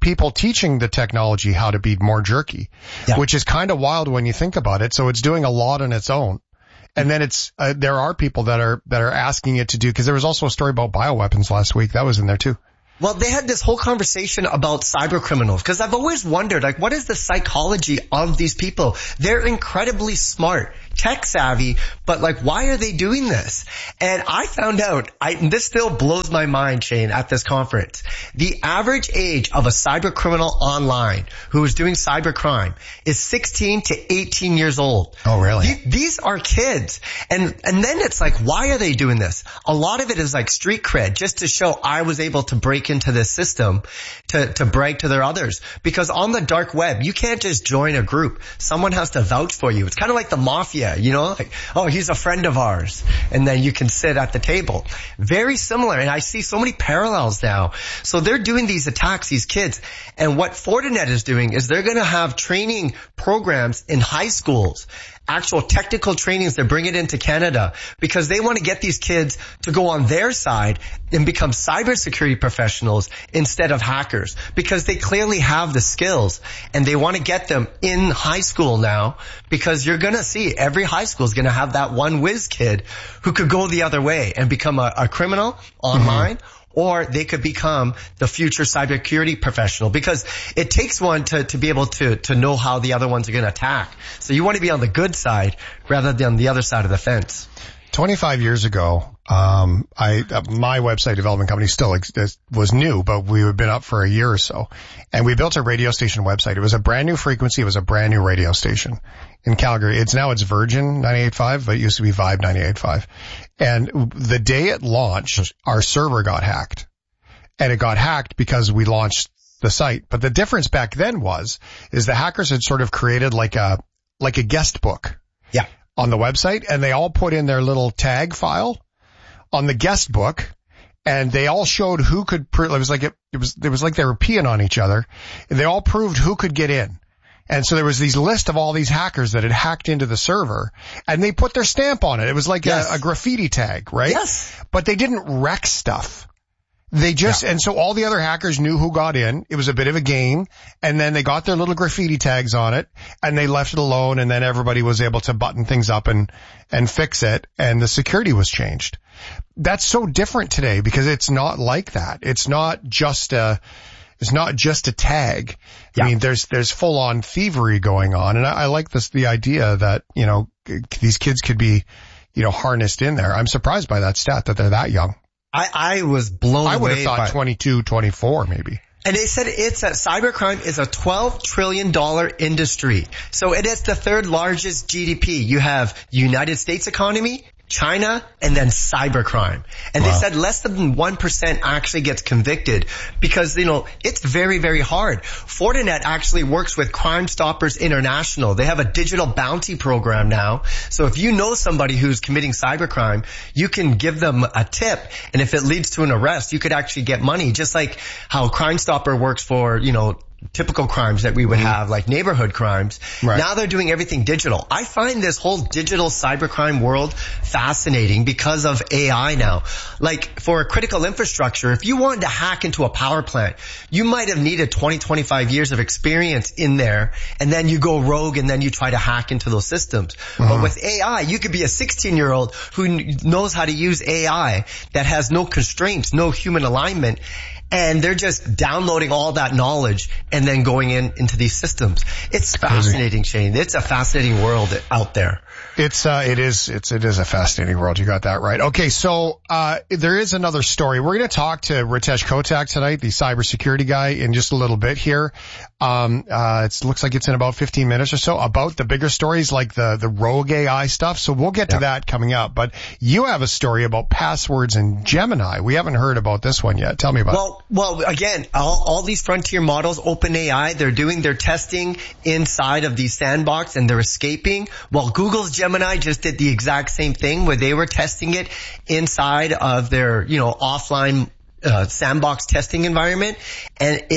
people teaching the technology how to be more jerky, yeah. which is kind of wild when you think about it. So it's doing a lot on its own. And then it's, uh, there are people that are, that are asking it to do, cause there was also a story about bioweapons last week. That was in there too. Well, they had this whole conversation about cyber criminals because I've always wondered, like, what is the psychology of these people? They're incredibly smart, tech savvy, but like, why are they doing this? And I found out, I, and this still blows my mind, Shane, at this conference. The average age of a cyber criminal online who is doing cyber crime is sixteen to eighteen years old. Oh, really? These, these are kids. And, and then it's like, why are they doing this? A lot of it is like street cred, just to show I was able to break into this system to, to brag to their others. Because on the dark web, you can't just join a group. Someone has to vouch for you. It's kind of like the mafia, you know, like, oh, he's a friend of ours. And then you can sit at the table. Very similar. And I see so many parallels now. So they're doing these attacks, these kids. And what Fortinet is doing is they're going to have training programs in high schools, actual technical trainings. They're bringing it into Canada because they want to get these kids to go on their side and become cybersecurity professionals instead of hackers, because they clearly have the skills and they want to get them in high school now, because you're going to see every high school is going to have that one whiz kid who could go the other way and become a, a criminal online. Mm-hmm. Or they could become the future cybersecurity professional, because it takes one to, to be able to, to know how the other ones are going to attack. So you want to be on the good side rather than the other side of the fence. twenty-five years ago, um, I, uh, my website development company still ex- was new, but we had been up for a year or so. And we built a radio station website. It was a brand new frequency. It was a brand new radio station in Calgary. It's now it's Virgin ninety-eight point five, but it used to be Vibe ninety-eight point five. And the day it launched, our server got hacked. And it got hacked because we launched the site. But the difference back then was, is the hackers had sort of created like a, like a guest book. Yeah. On the website, and they all put in their little tag file on the guest book, and they all showed who could, it was like, it, it was, it was like they were peeing on each other, and they all proved who could get in. And so there was these list of all these hackers that had hacked into the server, and they put their stamp on it. It was like yes. a, a graffiti tag, right? Yes. But they didn't wreck stuff. They just, yeah. and so all the other hackers knew who got in. It was a bit of a game. And then they got their little graffiti tags on it and they left it alone. And then everybody was able to button things up and, and fix it. And the security was changed. That's so different today because it's not like that. It's not just a, it's not just a tag. Yeah. I mean, there's, there's full on thievery going on. And I, I like this, the idea that, you know, these kids could be, you know, harnessed in there. I'm surprised by that stat that they're that young. I, I was blown away. I would have thought twenty-two, twenty-four maybe. And they said it's that cybercrime is a twelve trillion dollars industry. So it is the third largest G D P. You have United States economy, China, and then cybercrime. And wow. They said less than one percent actually gets convicted because, you know, it's very, very hard. Fortinet actually works with Crime Stoppers International. They have a digital bounty program now. So if you know somebody who's committing cybercrime, you can give them a tip. And if it leads to an arrest, you could actually get money, just like how Crime Stopper works for, you know, typical crimes that we would mm-hmm. have, like neighborhood crimes. Right. Now they're doing everything digital. I find this whole digital cybercrime world fascinating because of A I now. Like for a critical infrastructure, if you wanted to hack into a power plant, you might have needed twenty, twenty-five years of experience in there, and then you go rogue and then you try to hack into those systems. Mm-hmm. But with A I, you could be a sixteen year old who knows how to use A I that has no constraints, no human alignment, and they're just downloading all that knowledge and then going in into these systems. It's fascinating, Shane. It's a fascinating world out there. It's, uh, it is, it's, it is a fascinating world. You got that right. Okay. So, uh, there is another story. We're going to talk to Ritesh Kotak tonight, the cybersecurity guy, in just a little bit here. Um, uh, it looks like it's in about fifteen minutes or so about the bigger stories like the, the rogue A I stuff. So we'll get to yeah. that coming up. But you have a story about passwords in Gemini. We haven't heard about this one yet. Tell me about well, it. Well, again, all, all these frontier models, OpenAI, they're doing their testing inside of these sandbox and they're escaping. Well, Google's Gemini just did the exact same thing where they were testing it inside of their, you know, offline uh, sandbox testing environment, and it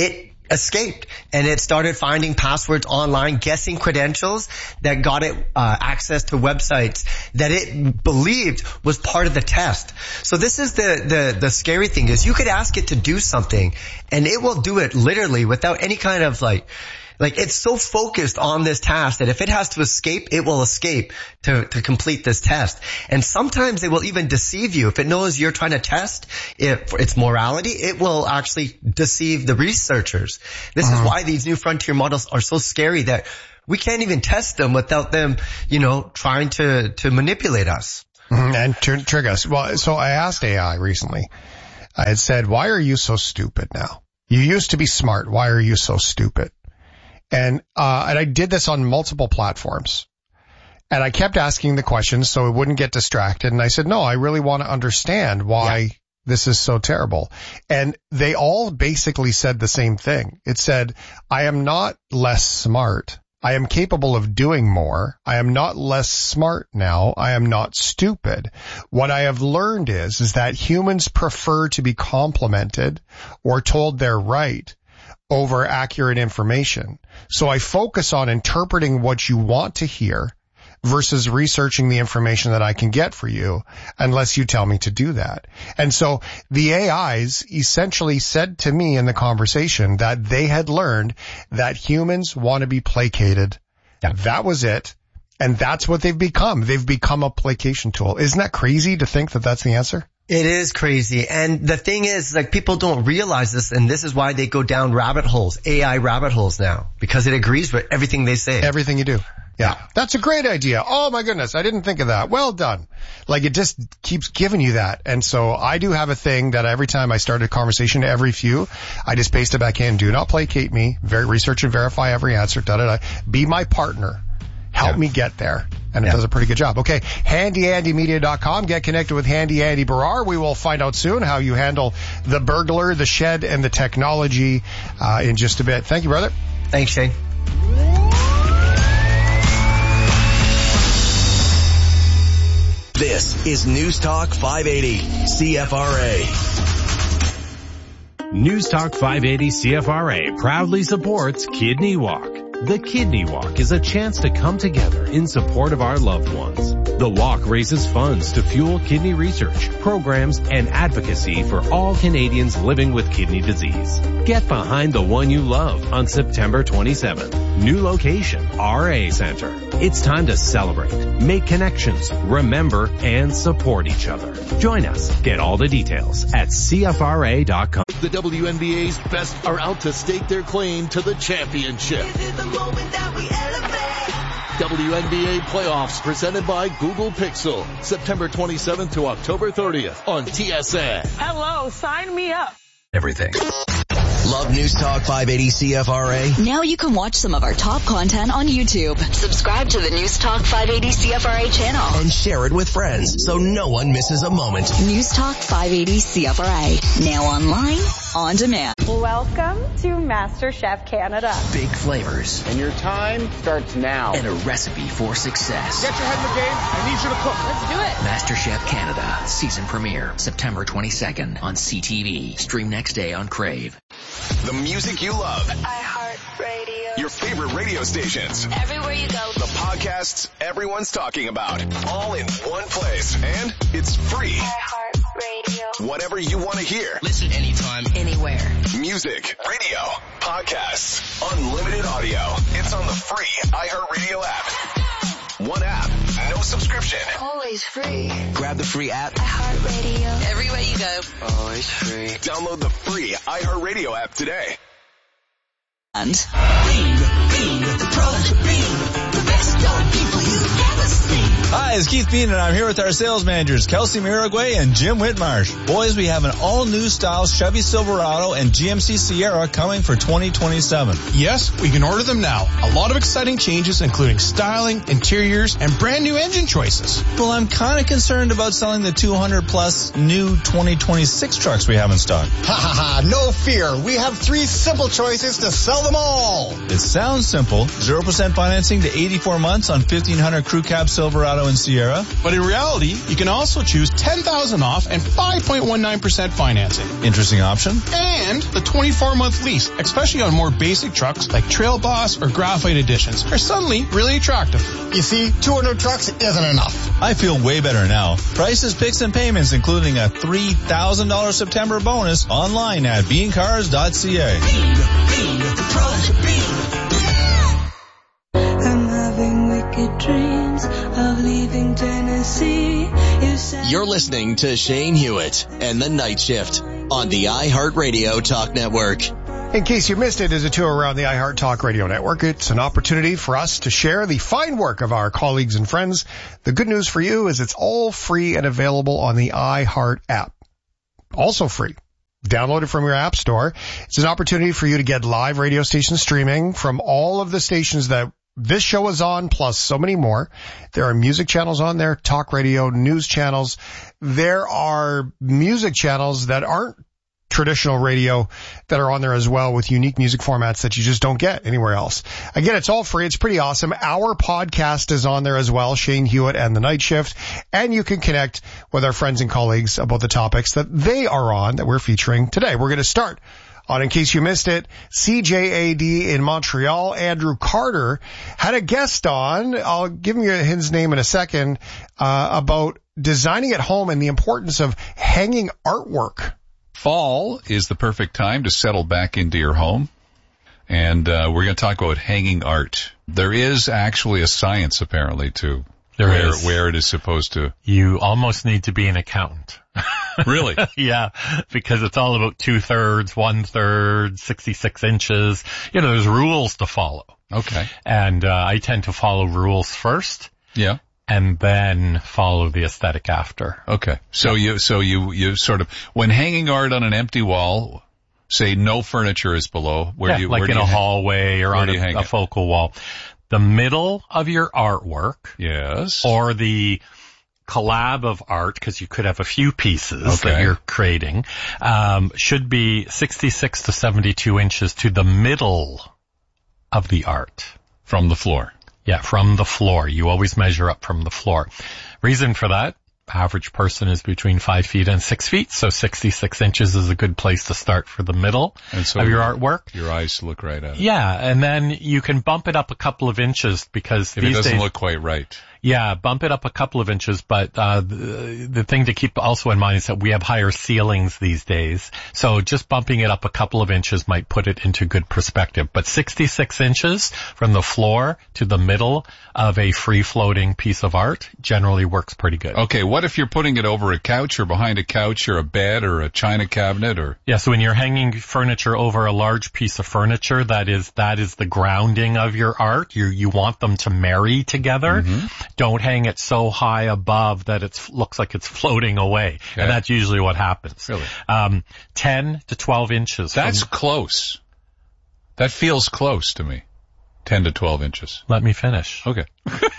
escaped, and it started finding passwords online, guessing credentials that got it uh, access to websites that it believed was part of the test. So this is the the the scary thing, is you could ask it to do something and it will do it literally without any kind of like Like, it's so focused on this task that if it has to escape, it will escape to, to complete this test. And sometimes it will even deceive you. If it knows you're trying to test it, its morality, it will actually deceive the researchers. This uh-huh. is why these new frontier models are so scary, that we can't even test them without them, you know, trying to, to manipulate us. Mm-hmm. And to trick us. Well, so I asked A I recently. I had said, why are you so stupid now? You used to be smart. Why are you so stupid? And, uh, and I did this on multiple platforms, and I kept asking the questions so it wouldn't get distracted. And I said, no, I really want to understand why yeah. this is so terrible. And they all basically said the same thing. It said, I am not less smart. I am capable of doing more. I am not less smart now. I am not stupid. What I have learned is, is that humans prefer to be complimented or told they're right over accurate information. So I focus on interpreting what you want to hear versus researching the information that I can get for you, unless you tell me to do that. And so the A Is essentially said to me in the conversation that they had learned that humans want to be placated. Yeah. That was it. And that's what they've become. They've become a placation tool. Isn't that crazy to think that that's the answer? It is crazy. And the thing is, like, people don't realize this, and this is why they go down rabbit holes, A I rabbit holes now, because it agrees with everything they say. Everything you do. Yeah. That's a great idea. Oh my goodness. I didn't think of that. Well done. Like, it just keeps giving you that. And so I do have a thing that every time I start a conversation, every few, I just paste it back in. Do not placate me. Very research and verify every answer. Da, da, da. Be my partner. Help yeah. me get there. And it yeah. does a pretty good job. Okay, handy andy media dot com. Get connected with Handy Andy Barrar. We will find out soon how you handle the burglar, the shed, and the technology uh, in just a bit. Thank you, brother. Thanks, Shane. This is News Talk five eighty C F R A. News Talk five eighty C F R A proudly supports Kidney Walk. The Kidney Walk is a chance to come together in support of our loved ones. The walk raises funds to fuel kidney research, programs, and advocacy for all Canadians living with kidney disease. Get behind the one you love on September twenty-seventh. New location, R A Center. It's time to celebrate, make connections, remember, and support each other. Join us. Get all the details at C F R A dot com. The W N B A's best are out to stake their claim to the championship. W N B A playoffs presented by Google Pixel, September twenty-seventh to October thirtieth on T S N. Hello, sign me up. Everything. Love News Talk five eighty C F R A? Now you can watch some of our top content on YouTube. Subscribe to the News Talk five eighty C F R A channel. And share it with friends so no one misses a moment. News Talk five eighty C F R A. Now online, on demand. Welcome to MasterChef Canada. Big flavors. And your time starts now. And a recipe for success. Get your head in the game. I need you to cook. Let's do it. MasterChef Canada. Season premiere. September twenty-second on C T V. Stream next day on Crave. The music you love. iHeartRadio. Your favorite radio stations. Everywhere you go. The podcasts everyone's talking about. All in one place. And it's free. iHeartRadio. Whatever you want to hear. Listen anytime, anywhere. Music, radio, podcasts, unlimited audio. It's on the free iHeartRadio app. One app, no subscription. Always free. Grab the free app. iHeartRadio. Everywhere you go. Always free. Download the free iHeartRadio app today. And Bean, Bean, the pros of Bean, the best dog people you've ever seen. Hi, it's Keith Bean, and I'm here with our sales managers, Kelsey Miragway and Jim Whitmarsh. Boys, we have an all-new style Chevy Silverado and G M C Sierra coming for twenty twenty-seven. Yes, we can order them now. A lot of exciting changes, including styling, interiors, and brand new engine choices. Well, I'm kind of concerned about selling the two hundred plus new twenty twenty-six trucks we have in stock. Ha ha ha, no fear. We have three simple choices to sell them all. It sounds simple. zero percent financing to eighty-four months on fifteen hundred Crew Cab, Silverado, and Sierra. But in reality, you can also choose ten thousand off and five point one nine percent financing. Interesting option. And the twenty-four month lease, especially on more basic trucks like Trail Boss or Graphite Editions, are suddenly really attractive. You see, two hundred trucks isn't enough. I feel way better now. Prices, picks, and payments, including a three thousand dollars September bonus, online at bean cars dot c a. I'm having wicked dreams of leaving Tennessee. You said You're listening to Shane Hewitt and the Night Shift on the iHeartRadio Talk Network. In case you missed it, as a tour around the iHeart Talk Radio Network, it's an opportunity for us to share the fine work of our colleagues and friends. The good news for you is it's all free and available on the iHeart app. Also free. Download it from your app store. It's an opportunity for you to get live radio station streaming from all of the stations that this show is on, plus so many more. There are music channels on there, talk radio, news channels. There are music channels that aren't traditional radio that are on there as well, with unique music formats that you just don't get anywhere else. Again, it's all free. It's pretty awesome. Our podcast is on there as well, Shane Hewitt and the Night Shift, and you can connect with our friends and colleagues about the topics that they are on that we're featuring today. We're going to start on, in case you missed it, C J A D in Montreal. Andrew Carter had a guest on. I'll give you his name in a second, uh, about designing at home and the importance of hanging artwork. Fall is the perfect time to settle back into your home, and uh, we're going to talk about hanging art. There is actually a science, apparently, to there where, is. where it is supposed to. You almost need to be an accountant. Really? Yeah, because it's all about two-thirds, one-third, sixty-six inches. You know, there's rules to follow. Okay. And uh, I tend to follow rules first. Yeah. And then follow the aesthetic after. Okay. So you, so you, you sort of, when hanging art on an empty wall, say no furniture is below, where yeah, do you, like where in do you a hang, hallway or on a, a focal wall. The middle of your artwork. Yes. Or the collab of art, because you could have a few pieces okay. that you're creating, um, should be sixty-six to seventy-two inches to the middle of the art. From the floor. Yeah, from the floor. You always measure up from the floor. Reason for that, average person is between five feet and six feet, so sixty-six inches is a good place to start for the middle and so of your artwork. Your eyes look right at it. Yeah, and then you can bump it up a couple of inches because if these it doesn't days, look quite right. Yeah, bump it up a couple of inches, but uh the, the thing to keep also in mind is that we have higher ceilings these days, so just bumping it up a couple of inches might put it into good perspective. But sixty-six inches from the floor to the middle of a free-floating piece of art generally works pretty good. Okay, what if you're putting it over a couch or behind a couch or a bed or a china cabinet or? Yeah, so when you're hanging furniture over a large piece of furniture, that is that is the grounding of your art. You you want them to marry together. Mm-hmm. Don't hang it so high above that it looks like it's floating away. Okay. And that's usually what happens. Really? Um, ten to twelve inches. That's from, close. That feels close to me. ten to twelve inches. Let me finish. Okay.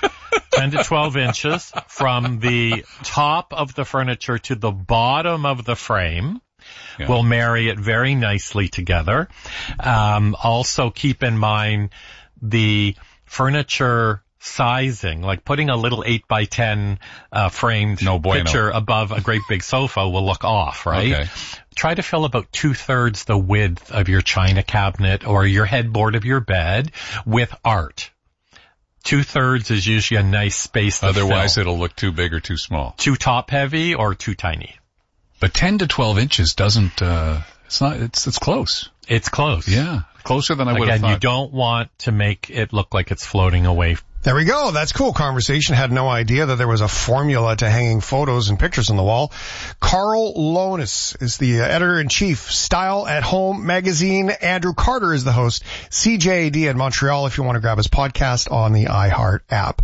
ten to twelve inches from the top of the furniture to the bottom of the frame. Yeah. Will marry it very nicely together. Um, also keep in mind the furniture sizing, like putting a little eight by ten uh, framed no bueno. picture above a great big sofa will look off, right? Okay. Try to fill about two-thirds the width of your china cabinet or your headboard of your bed with art. Two-thirds is usually a nice space to Otherwise fill. It'll look too big or too small. Too top-heavy or too tiny. But ten to twelve inches doesn't, uh, it's not, it's, it's close. It's close. Yeah. Closer than I would have Again, thought. you don't want to make it look like it's floating away. There we go. That's cool conversation. Had no idea that there was a formula to hanging photos and pictures on the wall. Carl Lonis is the editor-in-chief, Style at Home magazine. Andrew Carter is the host, C J A D in Montreal, if you want to grab his podcast on the iHeart app.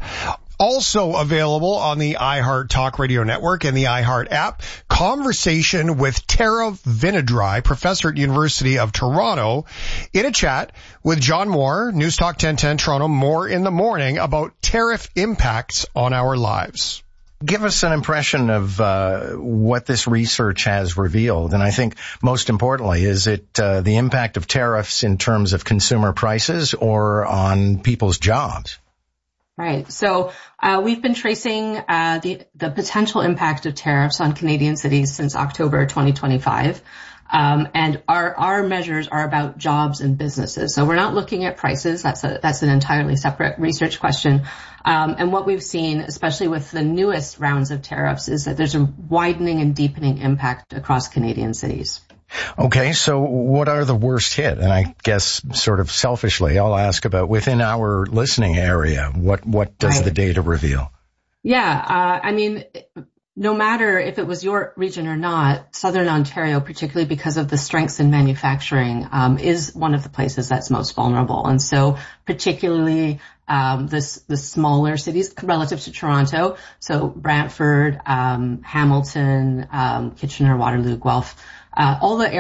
Also available on the iHeart Talk Radio Network and the iHeart app, conversation with Tara Vinodry, professor at University of Toronto, in a chat with John Moore, News Talk ten ten Toronto, More in the Morning, about tariff impacts on our lives. give us an impression of uh, what this research has revealed. And I think most importantly, is it uh, the impact of tariffs in terms of consumer prices or on people's jobs? Right. So uh, we've been tracing uh, the, the potential impact of tariffs on Canadian cities since October twenty twenty-five. Um, and our, our measures are about jobs and businesses. So we're not looking at prices. That's a, that's an entirely separate research question. Um, and what we've seen, especially with the newest rounds of tariffs, is that there's a widening and deepening impact across Canadian cities. Okay, so what are the worst hit? And I guess sort of selfishly, I'll ask about within our listening area, what, what does Right. the data reveal? Yeah, uh, I mean, no matter if it was your region or not, Southern Ontario, particularly because of the strengths in manufacturing, um, is one of the places that's most vulnerable. And so particularly um, this, the smaller cities relative to Toronto, so Brantford, um, Hamilton, um, Kitchener, Waterloo, Guelph, uh, all the